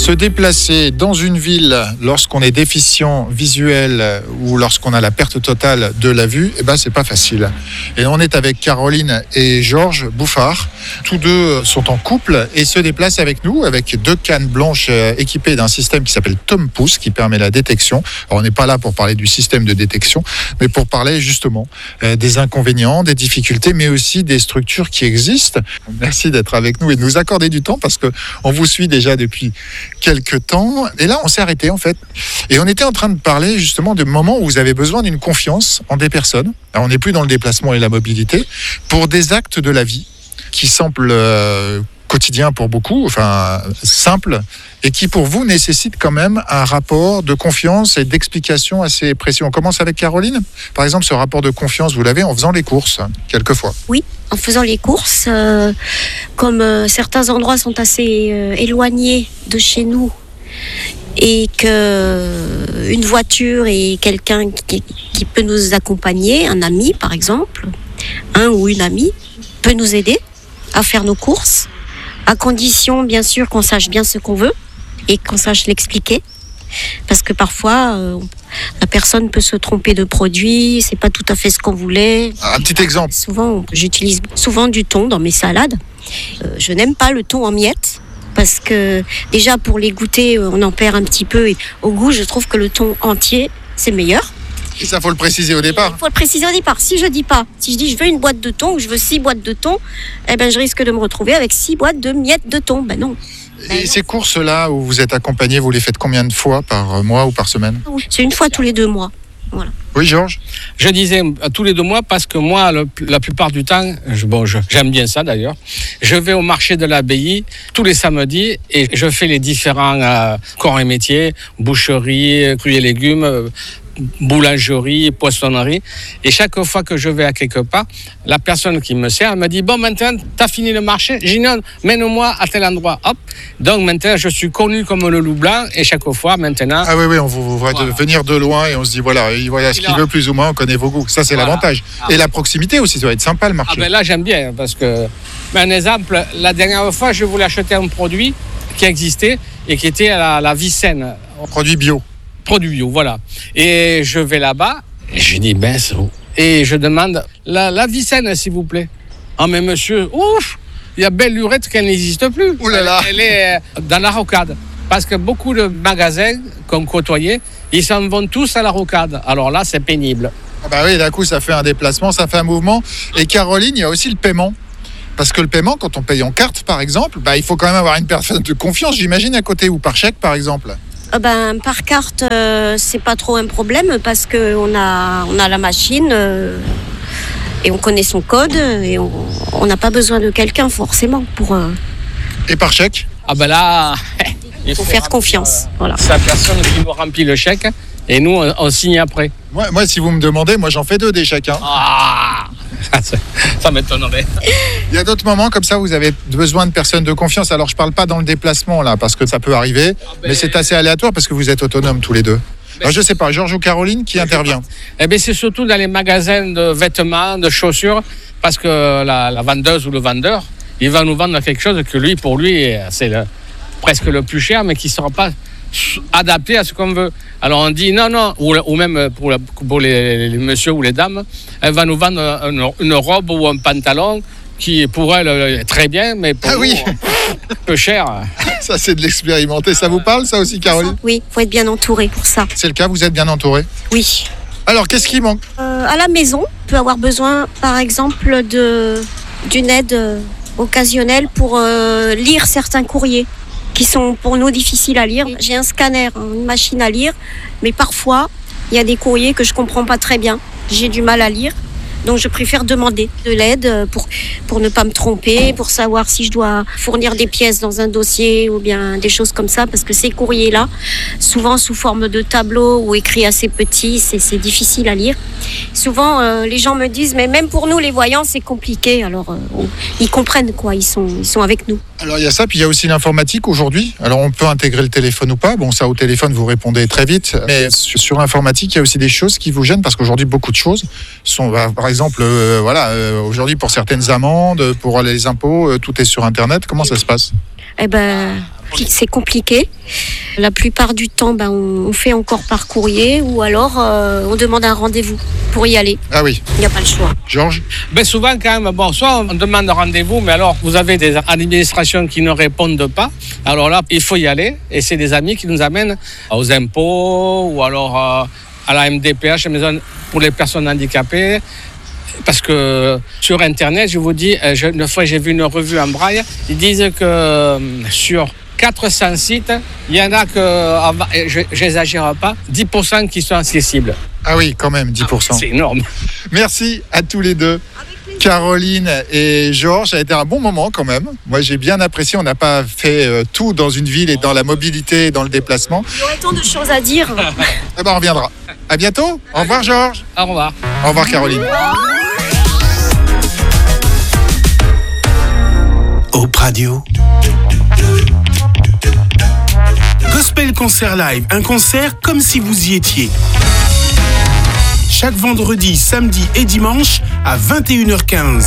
Se déplacer dans une ville lorsqu'on est déficient visuel ou lorsqu'on a la perte totale de la vue, c'est pas facile. Et on est avec Caroline et Georges Bouffard. Tous deux sont en couple et se déplacent avec nous avec 2 cannes blanches équipées d'un système qui s'appelle Tom Pouce qui permet la détection. Alors, on n'est pas là pour parler du système de détection, mais pour parler justement des inconvénients, des difficultés, mais aussi des structures qui existent. Merci d'être avec nous et de nous accorder du temps parce qu'on vous suit déjà depuis quelques temps. Et là, on s'est arrêté en fait. Et on était en train de parler justement de moments où vous avez besoin d'une confiance en des personnes. Alors, on n'est plus dans le déplacement et la mobilité pour des actes de la vie qui semblent quotidiens pour beaucoup, enfin simples, et qui pour vous nécessitent quand même un rapport de confiance et d'explication assez précis. On commence avec Caroline. Par exemple, ce rapport de confiance, vous l'avez en faisant les courses, quelquefois. Oui, en faisant les courses, comme certains endroits sont assez éloignés de chez nous et qu'une voiture et quelqu'un qui peut nous accompagner, un ami par exemple, un ou une amie, peut nous aider à faire nos courses, à condition bien sûr qu'on sache bien ce qu'on veut et qu'on sache l'expliquer. Parce que parfois, la personne peut se tromper de produit, c'est pas tout à fait ce qu'on voulait. Un petit exemple. J'utilise souvent du thon dans mes salades. Je n'aime pas le thon en miettes parce que déjà pour les goûter, on en perd un petit peu. Et au goût, je trouve que le thon entier, c'est meilleur. Et ça, faut le préciser au départ. Il faut le préciser au départ. Si je dis je veux une boîte de thon ou je veux 6 boîtes de thon, je risque de me retrouver avec 6 boîtes de miettes de thon. Non. Et ces courses-là où vous êtes accompagné, vous les faites combien de fois par mois ou par semaine ? C'est une fois tous les 2 mois. Voilà. Oui, Georges ? Je disais tous les 2 mois parce que moi, la plupart du temps, j'aime bien ça d'ailleurs, je vais au marché de l'abbaye tous les samedis et je fais les différents corps et métiers, boucherie, fruits et légumes, boulangerie, poissonnerie. Et chaque fois que je vais à quelque part, la personne qui me sert, elle me dit « Bon, maintenant, tu as fini le marché ?» J'ai dit « Non, mène-moi à tel endroit. » Hop. Donc maintenant, je suis connu comme le loup blanc et chaque fois, maintenant... Ah oui, on vous voit venir de loin et on se dit voilà ce qu'il veut plus ou moins, on connaît vos goûts. Ça, c'est l'avantage. Et la proximité aussi, ça va être sympa le marché. Là, j'aime bien parce que... Un exemple, la dernière fois, je voulais acheter un produit qui existait et qui était la Vicenne. Produit bio. Produit bio, voilà. Et je vais là-bas, et je dis, et je demande, la Vicenne, s'il vous plaît. Ah, mais monsieur, il y a belle lurette qu'elle n'existe plus. Ouh là là. Elle est dans la rocade. Parce que beaucoup de magasins qu'on côtoyait, ils s'en vont tous à la rocade. Alors là, c'est pénible. Ah oui, d'un coup, ça fait un déplacement, ça fait un mouvement. Et Caroline, il y a aussi le paiement. Parce que le paiement, quand on paye en carte, par exemple, il faut quand même avoir une personne de confiance, j'imagine, à côté, ou par chèque, par exemple. Par carte, c'est pas trop un problème parce qu'on a la machine et on connaît son code et on n'a pas besoin de quelqu'un forcément pour... Et par chèque ? Là, il faut faire confiance. Voilà. C'est la personne qui nous remplit le chèque et nous, on signe après. Moi, si vous me demandez, j'en fais 2 des chèques. Ça m'étonnerait. Il y a d'autres moments comme ça où vous avez besoin de personnes de confiance. Alors, je ne parle pas dans le déplacement, là, parce que ça peut arriver, mais c'est assez aléatoire parce que vous êtes autonomes tous les deux. Alors, je ne sais pas, Georges ou Caroline, qui intervient ? C'est surtout dans les magasins de vêtements, de chaussures, parce que la vendeuse ou le vendeur, il va nous vendre quelque chose que pour lui, c'est presque le plus cher, mais qui ne sera pas adapté à ce qu'on veut. Alors on dit non, ou même pour les messieurs ou les dames, elle va nous vendre une robe ou un pantalon qui pour elle est très bien, mais pour nous, un peu cher. Ça, c'est de l'expérimenter. Ça vous parle, ça aussi, Caroline ? Oui, il faut être bien entouré pour ça. C'est le cas, vous êtes bien entouré ? Oui. Alors, qu'est-ce qui manque ? À la maison, on peut avoir besoin, par exemple, d'une aide occasionnelle pour lire certains courriers qui sont pour nous difficiles à lire. J'ai un scanner, une machine à lire, mais parfois, il y a des courriers que je ne comprends pas très bien. J'ai du mal à lire, donc je préfère demander de l'aide pour ne pas me tromper, pour savoir si je dois fournir des pièces dans un dossier ou bien des choses comme ça, parce que ces courriers-là, souvent sous forme de tableau ou écrits assez petits, c'est difficile à lire. Souvent, les gens me disent, mais même pour nous, les voyants, c'est compliqué. Alors, ils comprennent, quoi, ils sont avec nous. Alors, il y a ça, puis il y a aussi l'informatique aujourd'hui. Alors, on peut intégrer le téléphone ou pas. Bon, ça, au téléphone, vous répondez très vite. Mais sur l'informatique, il y a aussi des choses qui vous gênent, parce qu'aujourd'hui, beaucoup de choses sont, par exemple, aujourd'hui, pour certaines amendes, pour les impôts, tout est sur Internet. Comment ça se passe ? c'est compliqué. La plupart du temps, on fait encore par courrier ou alors on demande un rendez-vous pour y aller. Ah oui. Il n'y a pas le choix. Georges? Souvent quand même, soit on demande un rendez-vous, mais alors vous avez des administrations qui ne répondent pas. Alors là, il faut y aller et c'est des amis qui nous amènent aux impôts ou alors à la MDPH, la maison pour les personnes handicapées. Parce que sur Internet, je vous dis, une fois j'ai vu une revue en braille, ils disent que sur 400 sites, il y en a que, je n'exagère pas, 10% qui sont accessibles. Ah oui, quand même, 10%. C'est énorme. Merci à tous les deux. Caroline et Georges, ça a été un bon moment quand même. Moi, j'ai bien apprécié. On n'a pas fait tout dans une ville et dans la mobilité et dans le déplacement. Il y aurait tant de choses à dire. Eh ben, on reviendra. À bientôt. Au revoir, Georges. Au revoir. Au revoir, Caroline. Hope Radio. Gospel Concert Live, un concert comme si vous y étiez. Chaque vendredi, samedi et dimanche à 21h15.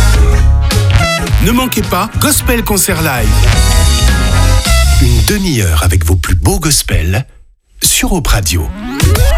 Ne manquez pas Gospel Concert Live. Une demi-heure avec vos plus beaux gospels sur Hope Radio.